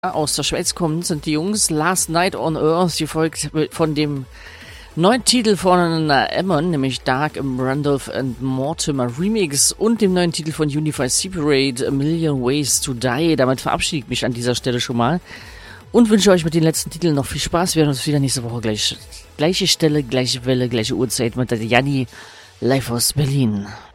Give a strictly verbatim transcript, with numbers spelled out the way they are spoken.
Aus der Schweiz kommen, sind die Jungs Last Night on Earth, gefolgt von dem neuen Titel von Emmon, nämlich Dark im Randolph and Mortimer Remix und dem neuen Titel von Unify Separate, A Million Ways to Die. Damit verabschiede ich mich an dieser Stelle schon mal und wünsche euch mit den letzten Titeln noch viel Spaß. Wir hören uns wieder nächste Woche gleich, gleiche Stelle, gleiche Welle, gleiche Uhrzeit mit der Janni live aus Berlin.